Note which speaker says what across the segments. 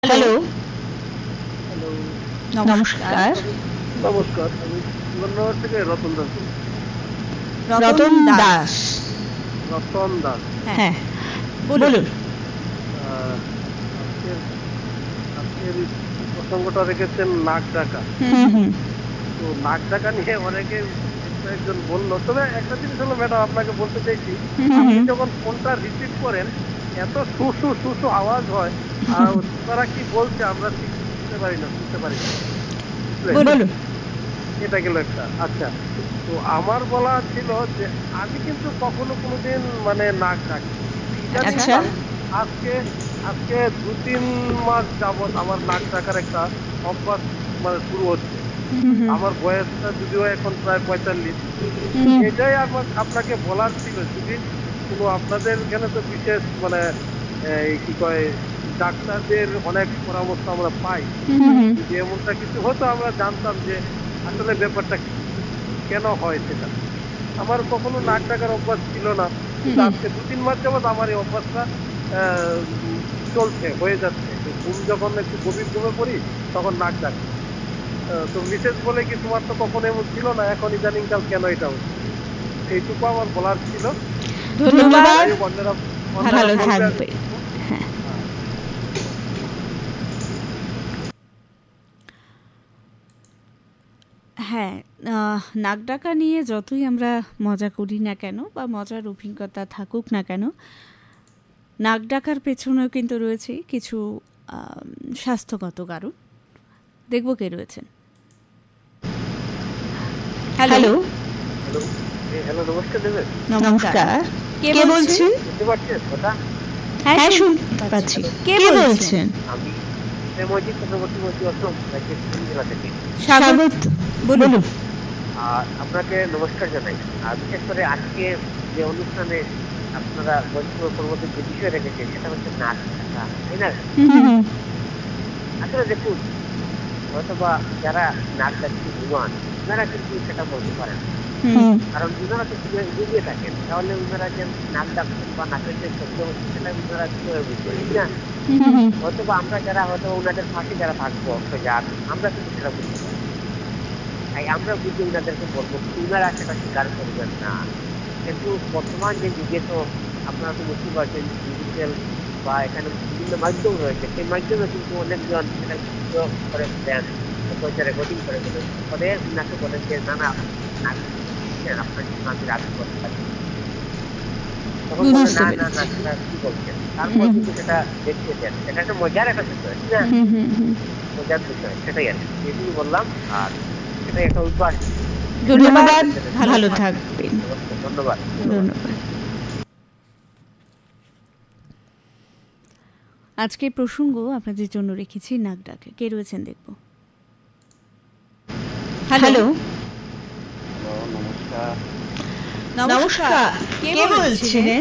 Speaker 1: Hello,
Speaker 2: hello,
Speaker 1: নমস্কার।
Speaker 2: নমস্কার। আমি সুবর্ণনগর থেকে রতন দাস বলছি।
Speaker 1: রতন দাস।
Speaker 2: রতন দাস।
Speaker 1: হ্যাঁ, বলুন।
Speaker 2: আহ, আজকের আজকের প্রসঙ্গটা রেখেছেন নাক ডাকা।
Speaker 1: হুম হুম
Speaker 2: তো নাক ডাকা নিয়ে অনেকে একজন বললো, তবে একটা জিনিস হলো ম্যাডাম, আপনাকে বলতে চাইছি, আপনি যখন ফোনটা রিসিভ করেন এত শু শু শু শু আওয়াজ হয়, আর তারা কি বলছে আমরা ঠিক বুঝতে পারি না, বুঝতে পারি না, বুঝলেন?
Speaker 1: বলুন।
Speaker 2: এটা গেল একটা। আচ্ছা, তো আমার বলা ছিল যে আমি কিন্তু কখনো কোনোদিন মানে নাক ডাকি ইদানিং
Speaker 1: আচ্ছা।
Speaker 2: আজকে আজকে 2-3 মাস যাবৎ আমার নাক ডাকার একটা অভ্যাস মানে শুরু হচ্ছে। আমার বয়সটা যদিও এখন প্রায় 45। এটাই আমার আপনাকে বলার ছিল, যদি কোনো আপনাদের এখানে তো বিশেষ মানে এই কি কয় ডাক্তারদের অনেক পরামর্শ আমরা পাই, যদি এমনটা কিছু হতো আমরা জানতাম যে আসলে ব্যাপারটা কেন হয় সেটা। আমার কখনো নাক ডাকার অভ্যাস ছিল না, কিন্তু আজকে 2-3 মাস যাবৎ আমার এই অভ্যাসটা চলছে, হয়ে যাচ্ছে। তো ঘুম যখন একটু গভীর ঘুমে পড়ি তখন নাক ডাকে। তো মিসেস বলে কি তোমার তো কখনো এমন ছিল না, এখন ইদানিংকাল কেন এটা হচ্ছে? এইটুকু আমার বলার ছিল।
Speaker 1: ধন্যবাদ।
Speaker 2: অন্যরা
Speaker 1: ভালো
Speaker 2: বলবে।
Speaker 1: থাকবে।
Speaker 2: হ্যাঁ।
Speaker 3: হ্যাঁ, নাক ডাকা নিয়ে যতই আমরা মজা করি না কেন বা মজার অভিজ্ঞতা থাকুক না কেন, নাক ডাকার পেছনেও কিন্তু রয়েছে কিছু স্বাস্থ্যগত কারণ। দেখব কে রয়েছেন।
Speaker 1: হ্যালো,
Speaker 2: হ্যালো, নমস্কার দেবেন।
Speaker 1: নমস্কার। কে বলছেন?
Speaker 2: বুঝতে পারছেন কথা?
Speaker 1: হ্যাঁ, শুনতে পাচ্ছি। কে বলছেন?
Speaker 2: আমি প্রেমজিৎ চক্রবর্তী বলছি, অসম রাজ্যের সিকিম জেলা থেকে।
Speaker 1: স্বাগত। বলুন।
Speaker 2: আর আপনাকে নমস্কার জানাই। আর বিশেষ করে আজকে যে অনুষ্ঠানে আপনারা বৈষ্ণব পর্বতের যে বিষয় রেখেছেন সেটা হচ্ছে নাচ ডাকা, তাই না? আসলে দেখুন, হয়তোবা যারা নাচ ডাকতে বিমান ওনারা কিন্তু সেটা বলতে পারেন, কারণ ওনারা তো বুঝিয়ে থাকেন। তাহলে ওনারা যে নাক ডাকছেন বা নাচের যে শব্দ হচ্ছে সেটা ওনারা কিভাবে বুঝবেন, ঠিক না? হয়তোবা আমরা যারা হয়তো ওনাদের পাশে যারা থাকবো যার, আমরা কিন্তু সেটা বুঝতে পারি। তাই আমরা বুঝে ওনাদেরকে বলবো, ওনারা সেটা স্বীকার করবেন না। কিন্তু বর্তমান যে যুগে তো আপনারা তো বুঝতে পারছেন, ডিজিটাল বা এখানে বিভিন্ন মাধ্যম রয়েছে, সেই মাধ্যমে কিন্তু অনেকজন সেটা ভিডিও করে দেন, রেকর্ডিং করে দেবেন, ফলে ওনাকে বলেন যে না না আপনার জন্য আমি রাগ করতে পারি। তখন বলে না না না সেটা কি বলছেন, তারপর কিন্তু সেটা দেখিয়ে দেন। এটা একটা মজার একটা বিষয়, ঠিক না? মজার বিষয়, সেটাই আর কি, এটুকু বললাম। আর সেটাই একটা অভ্যাস।
Speaker 1: ধন্যবাদ। ভালো থাকবেন।
Speaker 2: ধন্যবাদ।
Speaker 1: ধন্যবাদ।
Speaker 3: আজকের প্রসঙ্গ আপনাদের জন্য রেখেছি নাক ডাকে। কে রয়েছেন দেখব।
Speaker 1: হ্যালো,
Speaker 2: নমস্কার।
Speaker 1: নমস্কার। কে বলছেন?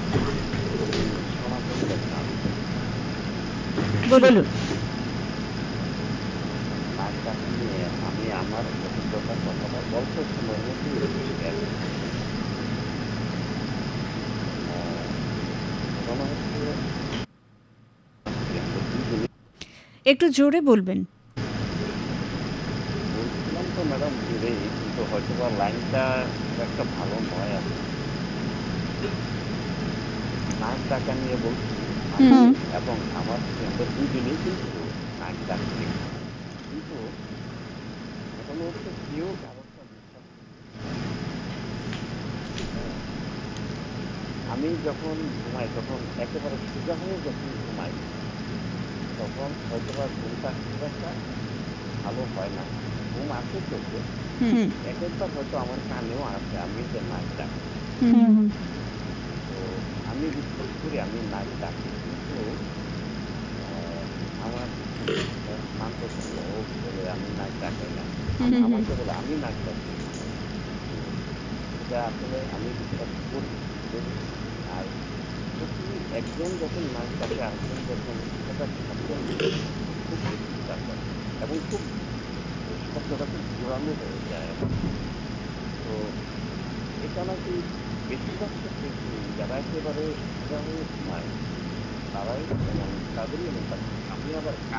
Speaker 1: বলুন।
Speaker 2: আমি আমার অভিজ্ঞতার কথাটা অল্প সময়ের মধ্যে
Speaker 3: একটু জোরে বলবেন।
Speaker 2: বলছিলাম তো ম্যাডাম জুড়ে, কিন্তু হয়তো বা লাইনটা একটা ভালো নয়। আমি নাক ডাকা নিয়ে বলছি, এবং আমার ফ্রেন্ডের দুজনেই কিন্তু নাক ডাকছে, কিন্তু এখনো হচ্ছে কেউ ব্যবস্থা নিচ্ছে না। আমি যখন ঘুমাই তখন একেবারে সোজা হয়ে যখন ঘুমাই তখন হয়তো বা ঘুমটা খুব একটা ভালো হয় না। ঘুম আসে চলছে, একবার হয়তো আমার কানেও আসে আমি যে নাক ডাকি। তো আমি বিশ্বাস করি আমি নাক ডাকি, কিন্তু আমার শান্ত বলে আমি নাক ডাকাই না, আমাকে বলে আমি নাক ডাকি। এটা আসলে আমি বিশ্বাস করি। আর সত্যি একজন যখন নাক ডাকে আসবেন যখন সেটা ভাবছেন খুব বেশি ডাক্তার, এবং খুব শব্দটা খুব ঘোরানো হয়ে যায়। তো এটা নাকি বেশিরভাগ ক্ষেত্রে যারা একেবারে সোজা হয়ে ঘুমায় তারাই, এবং তাদেরই এমনটা। আমি আবার